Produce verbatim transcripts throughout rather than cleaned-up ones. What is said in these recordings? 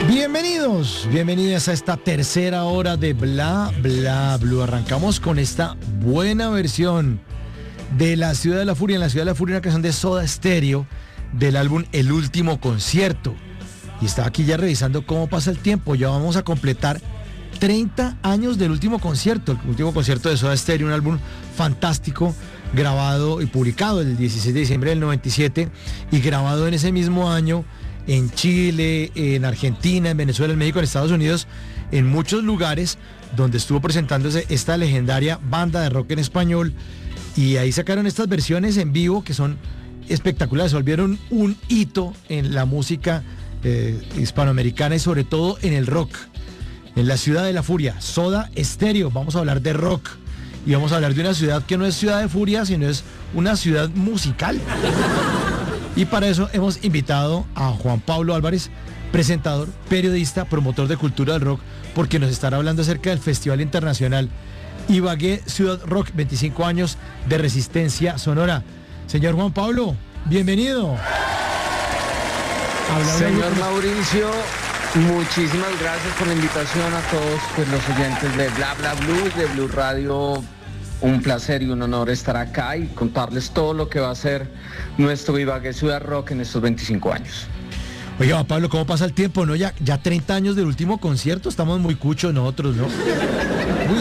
Bienvenidos, bienvenidas a esta tercera hora de Bla Bla Blue. Arrancamos con esta buena versión de La Ciudad de la Furia. En La Ciudad de la Furia, una canción de Soda Stereo del álbum El Último Concierto. Y estaba aquí ya revisando cómo pasa el tiempo. Ya vamos a completar treinta años del Último Concierto. El Último Concierto de Soda Stereo, un álbum fantástico, grabado y publicado el dieciséis de diciembre del noventa y siete y grabado en ese mismo año en Chile, en Argentina, en Venezuela, en México, en Estados Unidos, en muchos lugares donde estuvo presentándose esta legendaria banda de rock en español. Y ahí sacaron estas versiones en vivo que son espectaculares, se volvieron un hito en la música eh, hispanoamericana y sobre todo en el rock. En La Ciudad de la Furia, Soda Stereo. Vamos a hablar de rock y vamos a hablar de una ciudad que no es ciudad de furia, sino es una ciudad musical. Y para eso hemos invitado a Juan Pablo Álvarez, presentador, periodista, promotor de cultura del rock, porque nos estará hablando acerca del Festival Internacional Ibagué Ciudad Rock, veinticinco años de resistencia sonora. Señor Juan Pablo, bienvenido. Habla Señor Mauricio, muchísimas gracias por la invitación a todos pues, los oyentes de Bla Bla Blue, de Blue Radio. Un placer y un honor estar acá y contarles todo lo que va a ser nuestro Ibagué Ciudad Rock en estos veinticinco años. Oiga, Pablo, ¿cómo pasa el tiempo? ¿No? Ya, ya treinta años del último concierto, estamos muy cuchos nosotros, ¿no? Uy,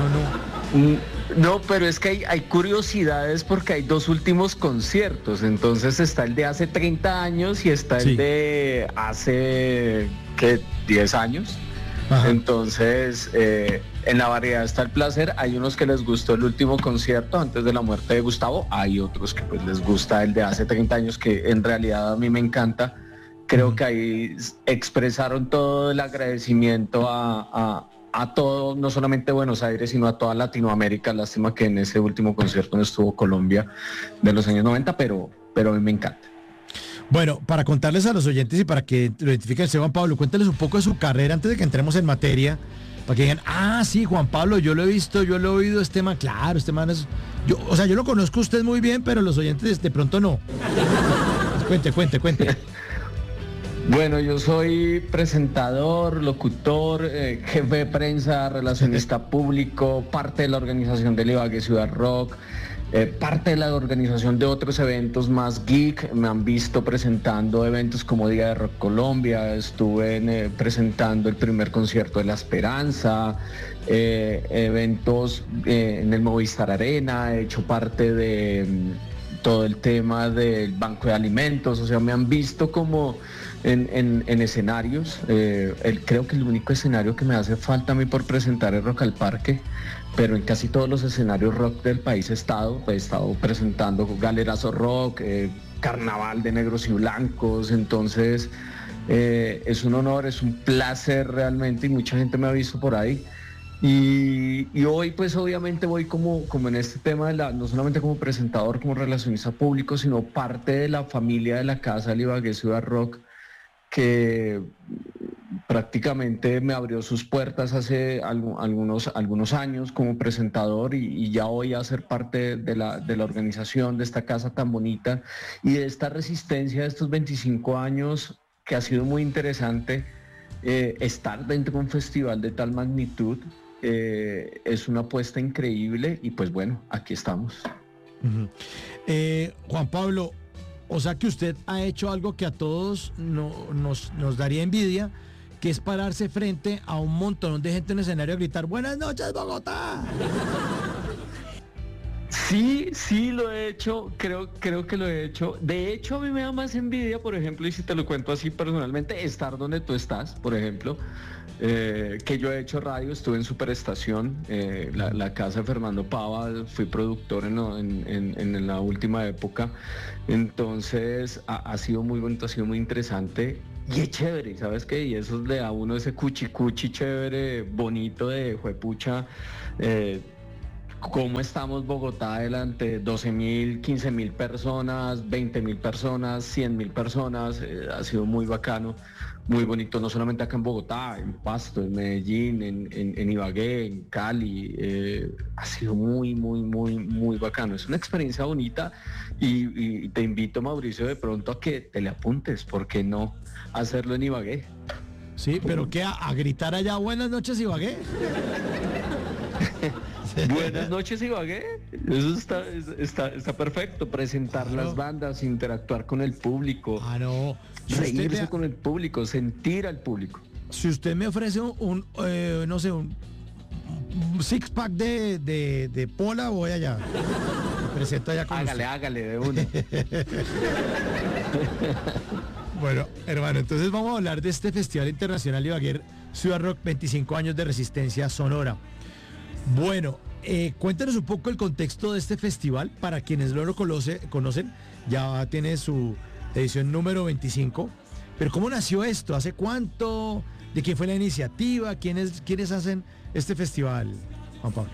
no, no, no. No, pero es que hay, hay curiosidades porque hay dos últimos conciertos. Entonces está el de hace treinta años y está sí. el de hace, ¿qué? diez años. Ajá. Entonces, eh, en la variedad está el placer. Hay unos que les gustó el último concierto antes de la muerte de Gustavo. Hay otros que pues les gusta el de hace treinta años, que en realidad a mí me encanta. Creo uh-huh. que ahí expresaron todo el agradecimiento a, a, a todo, no solamente Buenos Aires, sino a toda Latinoamérica. Lástima que en ese último concierto no estuvo Colombia de los años noventa, pero, pero a mí me encanta. Bueno, para contarles a los oyentes y para que lo identifiquen, Juan Pablo, cuéntales un poco de su carrera antes de que entremos en materia, para que digan, ah, sí, Juan Pablo, yo lo he visto, yo lo he oído, este man, claro, este man es... Yo, o sea, yo lo conozco a usted muy bien, pero los oyentes de pronto no. Pues cuente, cuente, cuente. Bueno, yo soy presentador, locutor, eh, jefe de prensa, relacionista público, parte de la organización del Ibagué Ciudad Rock, eh, parte de la organización de otros eventos más geek. Me han visto presentando eventos como Día de Rock Colombia, estuve en, eh, presentando el primer concierto de La Esperanza, eh, eventos eh, en el Movistar Arena, he hecho parte de um, todo el tema del Banco de Alimentos. O sea, me han visto como en, en, en escenarios. Eh, el, creo que el único escenario que me hace falta a mí por presentar es Rock al Parque, pero en casi todos los escenarios rock del país he estado, he estado presentando Galerazo Rock, eh, Carnaval de Negros y Blancos. Entonces eh, es un honor, es un placer realmente, y mucha gente me ha visto por ahí. Y, y hoy pues obviamente voy como, como en este tema, de la, no solamente como presentador, como relacionista público, sino parte de la familia de la Casa del Ibagué Ciudad Rock, que prácticamente me abrió sus puertas hace algo, algunos, algunos años como presentador, y, y ya hoy a ser parte de la, de la organización de esta casa tan bonita y de esta resistencia de estos veinticinco años, que ha sido muy interesante. Eh, estar dentro de un festival de tal magnitud eh, es una apuesta increíble, y pues bueno, aquí estamos. Uh-huh. eh, Juan Pablo, o sea que usted ha hecho algo que a todos no, nos, nos daría envidia, que es pararse frente a un montón de gente en el escenario a gritar "Buenas noches, Bogotá". Sí, sí lo he hecho, creo, creo que lo he hecho. De hecho, a mí me da más envidia, por ejemplo, y si te lo cuento así personalmente, estar donde tú estás, por ejemplo, eh, que yo he hecho radio, estuve en Superestación, eh, la, la casa de Fernando Pava, fui productor en, en, en, en la última época. Entonces ha, ha sido muy bonito, ha sido muy interesante y es chévere, ¿sabes qué? Y eso le da a uno ese cuchi cuchi chévere, bonito de juepucha. eh, ¿Cómo estamos Bogotá delante? doce mil, quince mil personas, veinte mil personas, cien mil personas. Eh, ha sido muy bacano, muy bonito, no solamente acá en Bogotá, en Pasto, en Medellín, en, en, en Ibagué, en Cali. Eh, ha sido muy, muy, muy, muy bacano. Es una experiencia bonita y, y te invito, Mauricio, de pronto a que te le apuntes. ¿Por qué no hacerlo en Ibagué? Sí, pero ¿qué? ¿A, a gritar allá buenas noches Ibagué? Buenas noches Ibagué. Eso está, está, está perfecto. Presentar claro. las bandas, interactuar con el público. Ah, no. Si reírse me... con el público, sentir al público. Si usted me ofrece un, un eh, no sé, un, un six pack de, de, de pola, voy allá. Me presento allá con Hágale, usted. hágale de una. Bueno, hermano, entonces vamos a hablar de este Festival Internacional Ibagué Ciudad Rock, veinticinco años de resistencia sonora. Bueno, eh, cuéntanos un poco el contexto de este festival. Para quienes no lo conoce, conocen, ya tiene su edición número veinticinco. Pero ¿cómo nació esto? ¿Hace cuánto? ¿De quién fue la iniciativa? ¿Quiénes, quiénes hacen este festival, Juan Pablo?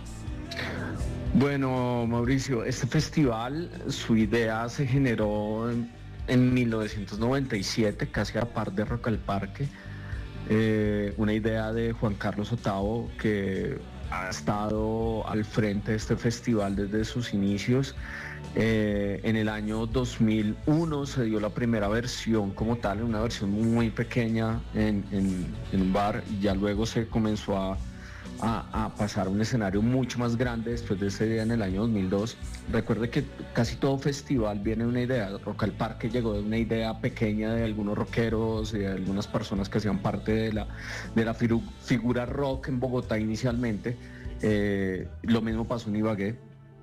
Bueno, Mauricio, este festival, su idea se generó en, en mil novecientos noventa y siete, casi a par de Rock al Parque. Eh, una idea de Juan Carlos Otavo, que ha estado al frente de este festival desde sus inicios. Eh, en el año dos mil uno se dio la primera versión como tal, una versión muy pequeña en, en, en un bar, y ya luego se comenzó a, a, a pasar a un escenario mucho más grande después de ese día en el año dos mil dos. Recuerde que casi todo festival viene de una idea. Rock al Parque llegó de una idea pequeña de algunos rockeros, de algunas personas que hacían parte de la, de la figu- figura rock en Bogotá inicialmente. Eh, lo mismo pasó en Ibagué.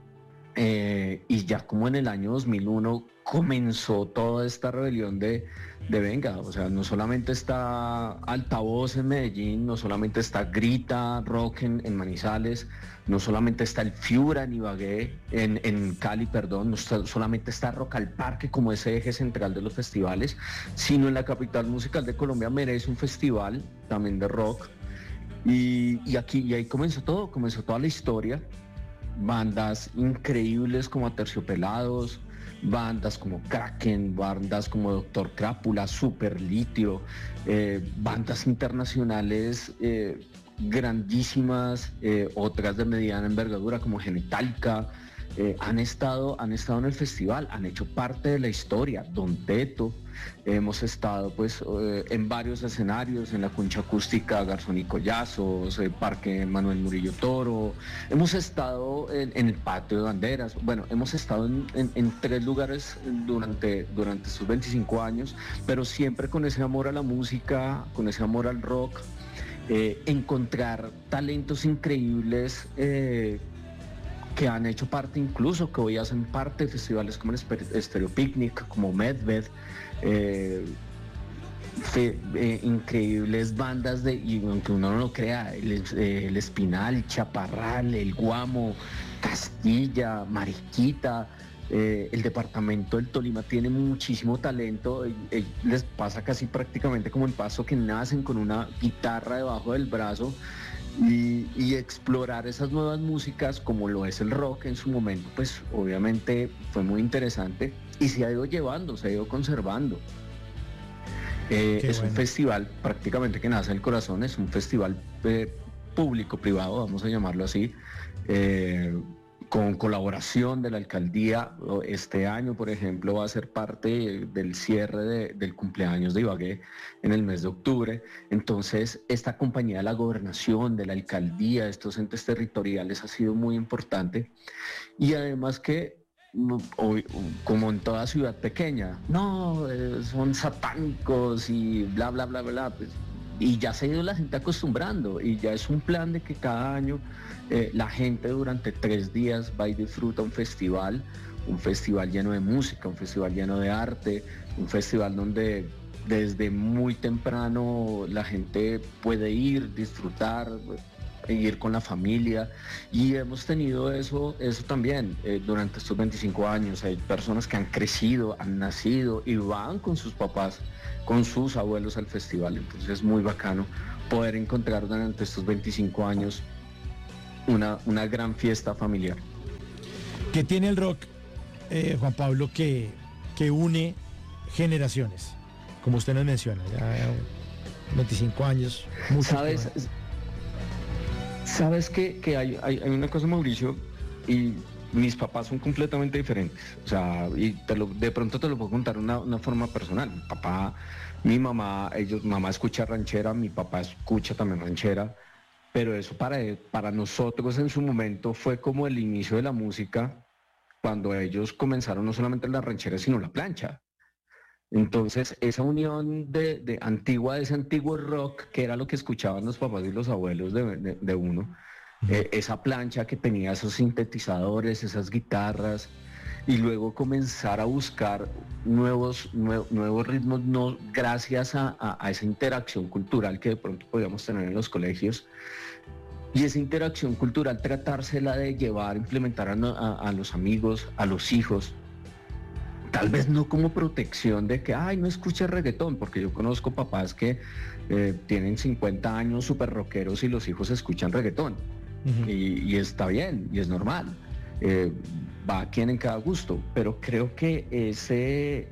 Eh, y ya como en el año dos mil uno comenzó toda esta rebelión de, de venga, o sea, no solamente está Altavoz en Medellín, no solamente está Grita Rock en, en Manizales, no solamente está el Fiura en Ibagué, en, en Cali, perdón, no está, solamente está Rock al Parque como ese eje central de los festivales, sino en la capital musical de Colombia merece un festival también de rock. Y, y aquí, y ahí comenzó todo, comenzó toda la historia. Bandas increíbles como Aterciopelados, bandas como Kraken, bandas como Doctor Crápula, Super Litio, eh, bandas internacionales eh, grandísimas, eh, otras de mediana envergadura como Genitalica, eh, han estado, han estado en el festival, han hecho parte de la historia. Don Teto, hemos estado pues eh, en varios escenarios, en la Concha Acústica Garzón y Collazos, el Parque Manuel Murillo Toro, hemos estado en, en el Patio de Banderas, bueno, hemos estado en, en, en tres lugares durante, durante estos veinticinco años, pero siempre con ese amor a la música, con ese amor al rock, eh, encontrar talentos increíbles eh, que han hecho parte, incluso que hoy hacen parte de festivales como el Stereo Picnic, como Medved, eh, fe, eh, increíbles bandas de, y aunque uno no lo crea, el, eh, el Espinal, Chaparral, el Guamo, Castilla, Mariquita, eh, el departamento del Tolima tiene muchísimo talento, eh, eh, les pasa casi prácticamente como el Paso, que nacen con una guitarra debajo del brazo. Y, y explorar esas nuevas músicas como lo es el rock en su momento, pues obviamente fue muy interesante y se ha ido llevando, se ha ido conservando. Eh, es bueno. Un festival prácticamente que nace en el corazón, es un festival eh, público-privado, vamos a llamarlo así, eh, con colaboración de la alcaldía. Este año, por ejemplo, va a ser parte del cierre de, del cumpleaños de Ibagué en el mes de octubre. Entonces, esta compañía de la gobernación, de la alcaldía, de estos entes territoriales ha sido muy importante. Y además que, hoy, como en toda ciudad pequeña, no, eh, son satánicos y bla, bla, bla, bla, pues, y ya se ha ido la gente acostumbrando y ya es un plan de que cada año eh, la gente durante tres días va y disfruta un festival, un festival lleno de música, un festival lleno de arte, un festival donde desde muy temprano la gente puede ir, disfrutar, ir con la familia, y hemos tenido eso, eso también eh, durante estos veinticinco años. Hay personas que han crecido, han nacido y van con sus papás, con sus abuelos al festival. Entonces es muy bacano poder encontrar durante estos veinticinco años una, una gran fiesta familiar. ¿Qué tiene el rock, eh, Juan Pablo, que, que une generaciones? Como usted nos menciona, ya veinticinco años. ¿Sabes? Sabes que, que hay, hay, hay una cosa, Mauricio, y mis papás son completamente diferentes, o sea, y te lo, de pronto te lo puedo contar de una, una forma personal. Mi papá, mi mamá, ellos, mamá escucha ranchera, mi papá escucha también ranchera, pero eso para, para nosotros en su momento fue como el inicio de la música, cuando ellos comenzaron no solamente la ranchera, sino la plancha. Entonces, esa unión de, de antigua, de ese antiguo rock, que era lo que escuchaban los papás y los abuelos de, de, de uno, eh, esa plancha que tenía esos sintetizadores, esas guitarras, y luego comenzar a buscar nuevos, nue- nuevos ritmos, no, gracias a, a- a esa interacción cultural que de pronto podíamos tener en los colegios, y esa interacción cultural tratársela de llevar, implementar a, no- a- a los amigos, a los hijos, tal vez no como protección de que, ay, no escuches reggaetón, porque yo conozco papás que eh, tienen cincuenta años súper rockeros y los hijos escuchan reggaetón. Ujú. Y, y está bien, y es normal. Eh, va a quien en cada gusto, pero creo que ese,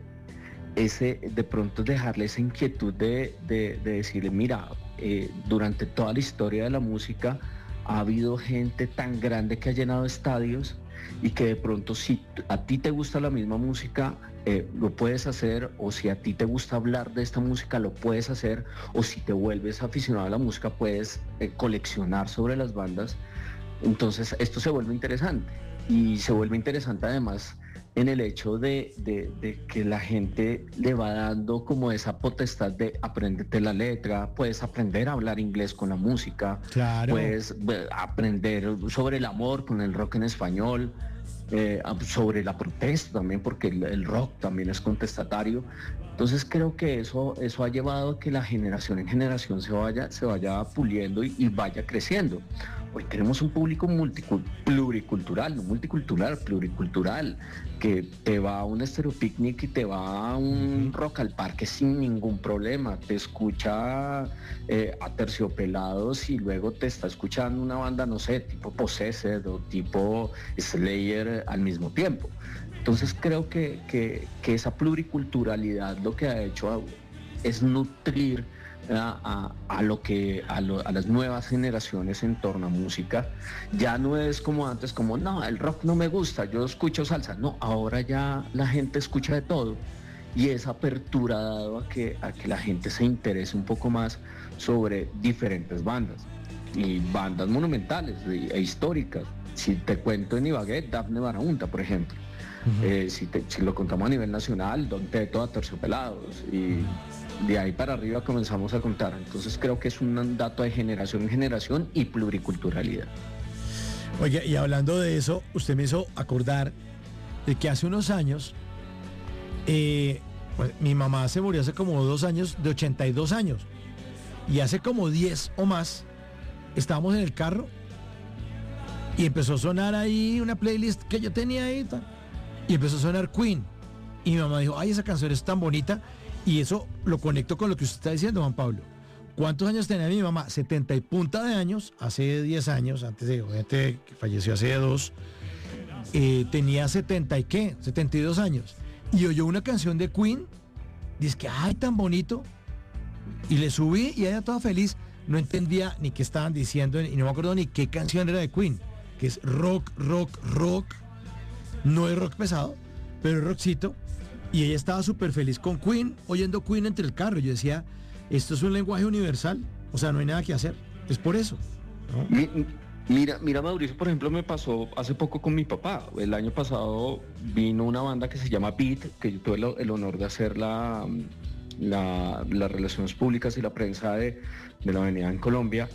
ese de pronto dejarle esa inquietud de, de- de decirle, mira, eh, durante toda la historia de la música ha habido gente tan grande que ha llenado estadios y que de pronto si t- a ti te gusta la misma música, eh, lo puedes hacer, o si a ti te gusta hablar de esta música, lo puedes hacer, o si te vuelves aficionado a la música, puedes eh, coleccionar sobre las bandas. Entonces esto se vuelve interesante, y se vuelve interesante además en el hecho de, de- de que la gente le va dando como esa potestad de aprenderte la letra, puedes aprender a hablar inglés con la música, Claro. puedes eh, aprender sobre el amor con el rock en español, eh, sobre la protesta también, porque el, el rock también es contestatario. Entonces creo que eso, eso ha llevado a que la generación en generación se vaya, se vaya puliendo y, y vaya creciendo. Hoy tenemos un público multicul- pluricultural, no multicultural, pluricultural, que te va a un estéreo picnic y te va a un rock al parque sin ningún problema, te escucha eh, a Terciopelados y luego te está escuchando una banda, no sé, tipo Possessed o tipo Slayer al mismo tiempo. Entonces creo que, que, que esa pluriculturalidad lo que ha hecho es nutrir a, a, a lo que a, lo, a las nuevas generaciones en torno a música. Ya no es como antes, como no, el rock no me gusta, yo escucho salsa. No, ahora ya la gente escucha de todo, y esa apertura ha dado a que, a que la gente se interese un poco más sobre diferentes bandas, y bandas monumentales e, e históricas. Si te cuento en Ibagué, Dafne Barahunta, por ejemplo. Uh-huh. eh, si, te, si lo contamos a nivel nacional, Don Teto, a Terciopelados, y de ahí para arriba comenzamos a contar. Entonces creo que es un dato de generación en generación y pluriculturalidad. Oye, y hablando de eso, usted me hizo acordar de que hace unos años, eh, pues, mi mamá se murió hace como dos años, de ochenta y dos años, y hace como diez o más, estábamos en el carro y empezó a sonar ahí una playlist que yo tenía ahí, y empezó a sonar Queen, y mi mamá dijo, ay, esa canción es tan bonita. Y eso lo conecto con lo que usted está diciendo, Juan Pablo. ¿Cuántos años tenía mi mamá? setenta y punta de años, hace diez años, antes de, obviamente, que falleció hace dos, eh, tenía setenta y qué, setenta y dos años. Y oyó una canción de Queen, dice que, ay, tan bonito. Y le subí y ella toda feliz, no entendía ni qué estaban diciendo, y no me acuerdo ni qué canción era de Queen, que es rock, rock, rock. No es rock pesado, pero es rockcito. Y ella estaba súper feliz con Queen, oyendo Queen entre el carro. Yo decía, esto es un lenguaje universal, o sea, no hay nada que hacer. Es por eso, ¿no? Mi, mira, mira, Mauricio, por ejemplo, me pasó hace poco con mi papá. El año pasado vino una banda que se llama Beat, que yo tuve el, el honor de hacer la, la, las relaciones públicas y la prensa de, de la avenida en Colombia.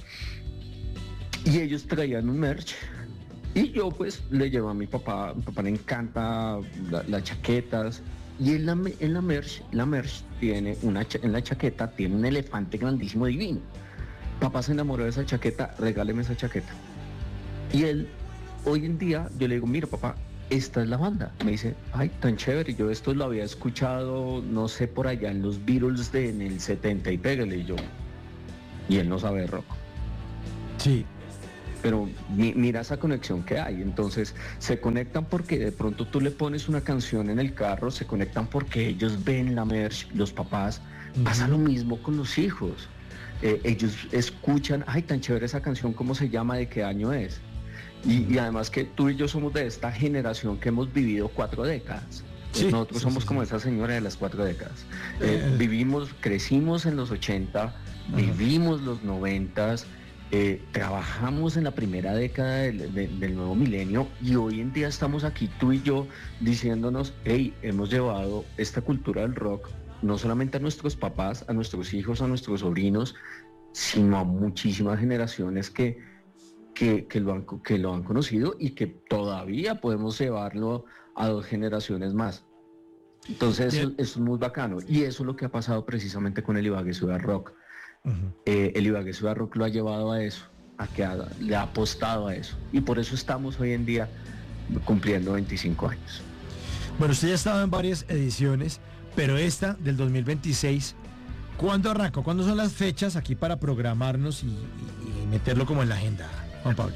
Y ellos traían un merch. Y yo pues le llevo a mi papá, a mi papá le encanta la, las chaquetas. Y en la, en la merch, la merch tiene una, en la chaqueta tiene un elefante grandísimo divino. Papá se enamoró de esa chaqueta, regáleme esa chaqueta. Y él, hoy en día, yo le digo, mira papá, esta es la banda. Me dice, ay, tan chévere. Y yo esto lo había escuchado, no sé, por allá en los Beatles de en el setenta y pégale. Y yo, y él no sabe de rock. Sí. Pero mi, mira esa conexión que hay. Entonces se conectan porque de pronto tú le pones una canción en el carro, se conectan porque ellos ven la merch, los papás. Uh-huh. Pasa lo mismo con los hijos. Eh, ellos escuchan, ay, tan chévere esa canción, ¿cómo se llama? ¿De qué año es? Y, y además que tú y yo somos de esta generación que hemos vivido cuatro décadas. Sí, Nosotros sí, somos sí, como sí. esa señora de las cuatro décadas. Eh, Eh, vivimos, crecimos en los ochenta, vivimos los noventas, eh, trabajamos en la primera década del, de- del nuevo milenio y hoy en día estamos aquí tú y yo diciéndonos, hey, hemos llevado esta cultura del rock no solamente a nuestros papás, a nuestros hijos, a nuestros sobrinos, sino a muchísimas generaciones que, que, que lo han, que lo han conocido y que todavía podemos llevarlo a dos generaciones más. Entonces eso, bien. eso es muy bacano y eso es lo que ha pasado precisamente con el Ibagué Ciudad Rock. Ujú. Eh, el Ibagué Ciudad Rock lo ha llevado a eso, a que ha- le ha apostado a eso y por eso estamos hoy en día cumpliendo veinticinco años. Bueno, usted ya ha estado en varias ediciones, pero esta del dos mil veintiséis, ¿cuándo arrancó? ¿Cuándo son las fechas aquí para programarnos y, y- y meterlo como en la agenda, Juan Pablo?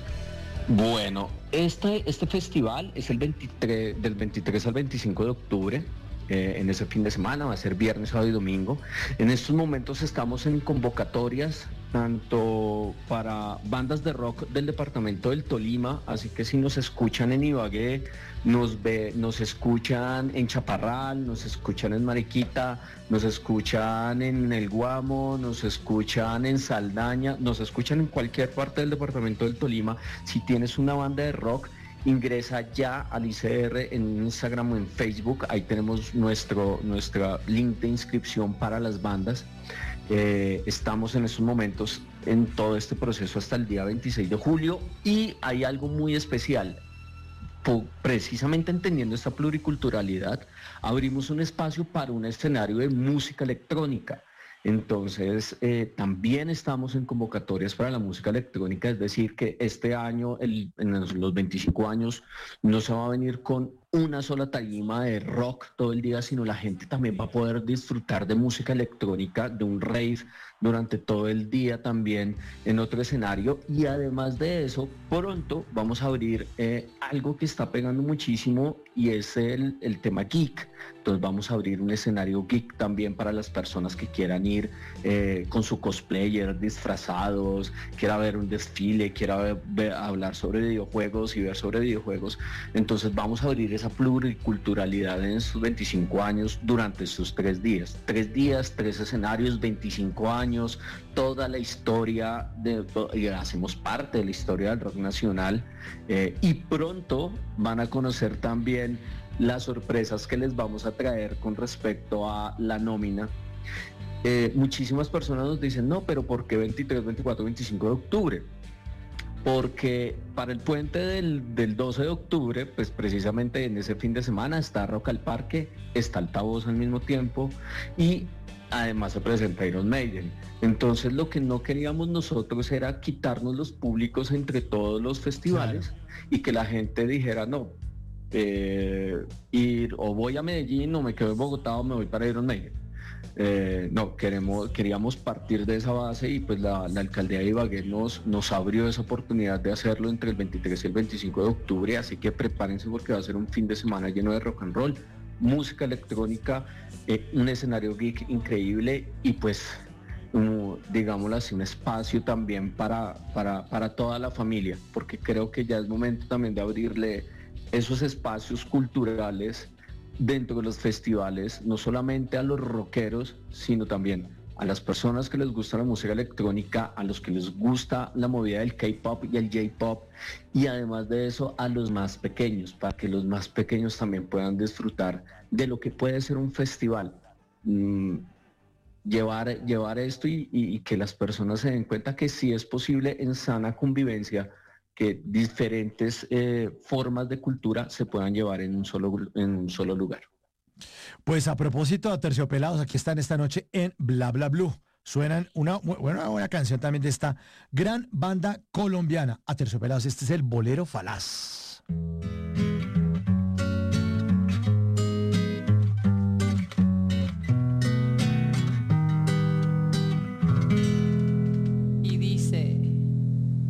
Bueno, este, este festival es el veintitrés, del veintitrés al veinticinco de octubre. Eh, en ese fin de semana, va a ser viernes, sábado y domingo. En estos momentos estamos en convocatorias tanto para bandas de rock del departamento del Tolima, así que si nos escuchan en Ibagué, nos ve, nos escuchan en Chaparral, nos escuchan en Mariquita, nos escuchan en El Guamo, nos escuchan en Saldaña, nos escuchan en cualquier parte del departamento del Tolima. Si tienes una banda de rock, ingresa ya al I C R en Instagram o en Facebook, ahí tenemos nuestro nuestra link de inscripción para las bandas. Eh, estamos en estos momentos en todo este proceso hasta el día veintiséis de julio y hay algo muy especial. Po- precisamente entendiendo esta pluriculturalidad, abrimos un espacio para un escenario de música electrónica. Entonces, eh, también estamos en convocatorias para la música electrónica, es decir, que este año, el- en los, los veinticinco años, no se va a venir con una sola tarima de rock todo el día, sino la gente también va a poder disfrutar de música electrónica, de un rave durante todo el día también en otro escenario. Y además de eso, pronto vamos a abrir eh, algo que está pegando muchísimo y es el, el tema geek. Entonces vamos a abrir un escenario geek también para las personas que quieran ir eh, con su cosplayer disfrazados, quiera ver un desfile, quiera ver- ver- hablar sobre videojuegos y ver sobre videojuegos. Entonces vamos a abrir esa pluriculturalidad en estos veinticinco años durante estos tres días. Tres días, tres escenarios, veinticinco años, toda la historia, de, y hacemos parte de la historia del rock nacional eh, y pronto van a conocer también las sorpresas que les vamos a traer con respecto a la nómina. Eh, muchísimas personas nos dicen, no, pero ¿por qué veintitrés, veinticuatro, veinticinco de octubre? Porque para el puente del, del doce de octubre, pues precisamente en ese fin de semana está Rock al Parque, está Altavoz al mismo tiempo y además se presenta Iron Maiden. Entonces lo que no queríamos nosotros era quitarnos los públicos entre todos los festivales y que la gente dijera, no, eh, ir o voy a Medellín o me quedo en Bogotá o me voy para Iron Maiden. Eh, no, queremos, queríamos partir de esa base y pues la, la alcaldía de Ibagué nos, nos abrió esa oportunidad de hacerlo entre el veintitrés y el veinticinco de octubre, así que prepárense porque va a ser un fin de semana lleno de rock and roll, música electrónica, eh, un escenario geek increíble y pues un, digámoslo así, un espacio también para, para, para toda la familia, porque creo que ya es momento también de abrirle esos espacios culturales dentro de los festivales, no solamente a los rockeros, sino también a las personas que les gusta la música electrónica, a los que les gusta la movida del K-pop y el J-pop, y además de eso a los más pequeños, para que los más pequeños también puedan disfrutar de lo que puede ser un festival. Mm, llevar, llevar esto y, y, y que las personas se den cuenta que sí es posible en sana convivencia que diferentes eh, formas de cultura se puedan llevar en un solo, en un solo lugar. Pues a propósito de Aterciopelados, aquí están esta noche en Bla Bla Blue. Suenan una, bu- bueno, una buena canción también de esta gran banda colombiana, Aterciopelados. Este es el Bolero Falaz.